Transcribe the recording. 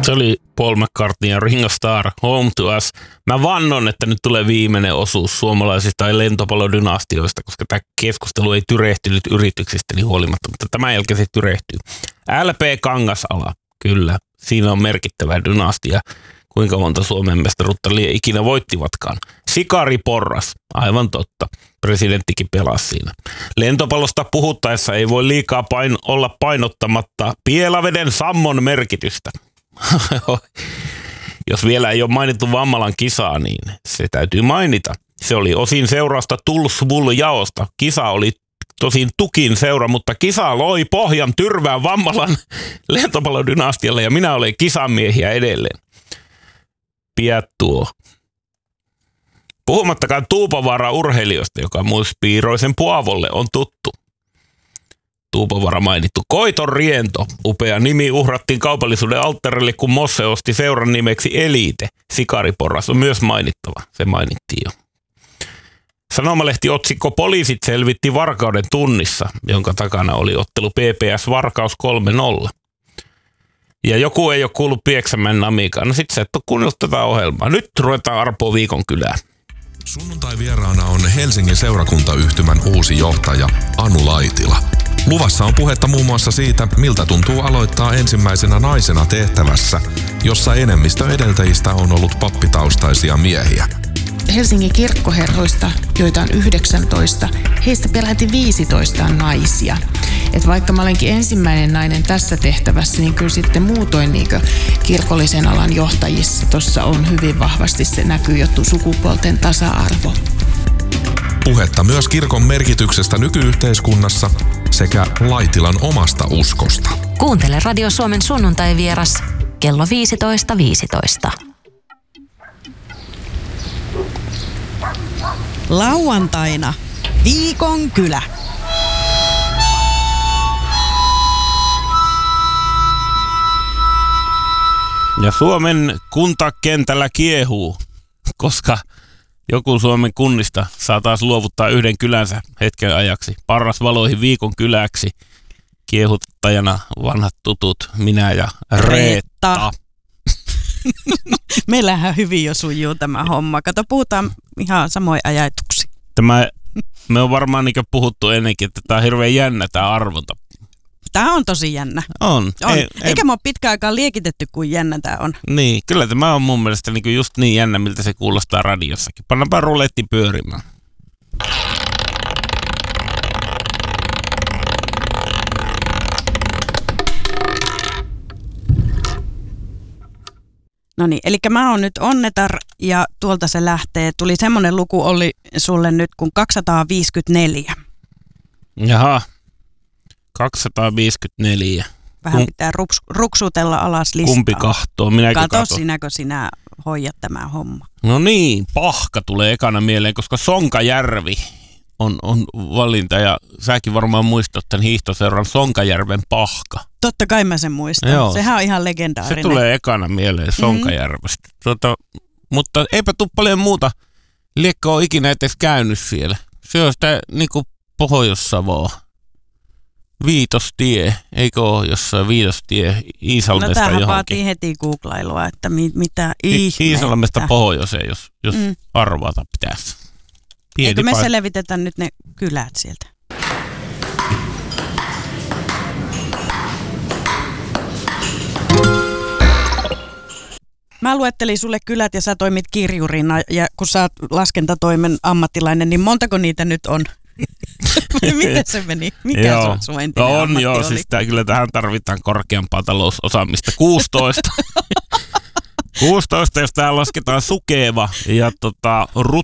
Se oli Paul McCartney ja Ringo Starr, Home to Us. Mä vannon, että nyt tulee viimeinen osuus suomalaisista tai lentopallodynastioista, koska tämä keskustelu ei tyrehtynyt yrityksistäni huolimatta, mutta tämän jälkeen se tyrehtyy. LP Kangasala, kyllä, siinä on merkittävä dynastia. Kuinka monta Suomen mestaruutta ikinä voittivatkaan. Sikari Porras, aivan totta. Presidenttikin pelasi siinä. Lentopallosta puhuttaessa ei voi liikaa olla painottamatta Pielaveden Sammon merkitystä. Jos vielä ei ole mainittu Vammalan kisaa, niin se täytyy mainita. Se oli osin seurausta Tulsvull-jaosta. Kisa oli tosin Tukin seura, mutta kisa loi pohjan Tyrvään Vammalan lentopallodynastialle ja minä olen kisamiehiä edelleen. Piattuo. Puhumattakaan Tuupovaaran urheilijoista, joka myös Piiroisen Puavolle on tuttu. Tuupovaara mainittu. Koiton Riento, upea nimi, uhrattiin kaupallisuuden alttarille, kun Mosse osti seuran nimeksi Elite. Sikari Porras on myös mainittava, se mainittiin jo. Sanomalehti otsikko Poliisit selvitti varkauden tunnissa, jonka takana oli ottelu PPS Varkaus 3-0. Ja joku ei ole kuullut Pieksämäen Namikaan. No sit sä et ole kuunnellut tätä ohjelmaa. Nyt ruvetaan arpoa viikon kylään. Sunnuntai vieraana on Helsingin seurakuntayhtymän uusi johtaja Anu Laitila. Luvassa on puhetta muun muassa siitä, miltä tuntuu aloittaa ensimmäisenä naisena tehtävässä, jossa enemmistö edeltäjistä on ollut pappitaustaisia miehiä. Helsingin kirkkoherroista, joita on 19, heistä peräti 15 on naisia. Et vaikka mä olenkin ensimmäinen nainen tässä tehtävässä, niin kyllä sitten muutoin kirkollisen alan johtajissa tuossa on hyvin vahvasti se näkyy jo sukupuolten tasa-arvo. Puhetta myös kirkon merkityksestä nykyyhteiskunnassa sekä Laitilan omasta uskosta. Kuuntele Radio Suomen sunnuntai-vieras kello 15.15. Lauantaina viikon kylä. Ja Suomen kuntakentällä kiehuu, koska joku Suomen kunnista saa taas luovuttaa yhden kylänsä hetken ajaksi. Parras valoihin viikon kyläksi. Kiehuttajana vanhat tutut, minä ja Reetta. Meillähän hyvin jo sujuu tämä homma. Kato, puhutaan ihan samoin ajatuksia. Me on varmaan niin puhuttu ennenkin, että tämä on hirveän jännä tämä arvonta. Tämä on tosi jännä. On. Eikä mä ole pitkään aikaan liekitetty, kuin jännä tämä on. Niin, kyllä tämä on mun mielestä niin just niin jännä, miltä se kuulostaa radiossakin. Pannaanpa ruletti pyörimään. No niin, eli mä oon nyt Onnetar ja tuolta se lähtee. Tuli semmoinen luku oli sulle nyt kuin 254. Jaha, 254. Vähän pitää ruksutella alas listaa. Kumpi kahtoo? Minäkö kato? katon? Sinäkö sinä hoidat tämä homma? No niin, Pahka tulee ekana mieleen, koska Sonkajärvi on valinta ja säkin varmaan muistat tämän hiihtoseuran Sonkajärven Pahka. Totta kai mä sen muistan. Joo. Sehän on ihan legendaarinen. Se tulee ekana mieleen Sonkajärvestä. Mutta eipä tule paljon muuta. Liekko ole ikinä edes käynyt siellä. Se on sitä niinku Pohjois-Savoa. Viitostie, eikö ole jossain Viitostie Iisalmesta johonkin? No tämähän vaatii heti googlailua, että mitä ihmettä. Iisalmesta pohjoiseen, jos arvata pitäisi. Eikö me selvitetä nyt ne kylät sieltä? Mä luettelin sulle kylät ja sä toimit kirjurina ja kun sä oot laskentatoimen ammattilainen, niin montako niitä nyt on? Miten se meni? Mikä sun entinen ammatti oli? Siis kyllä tähän tarvitaan korkeampaa talousosaamista. 16. 16, jos tähän lasketaan Sukeva ja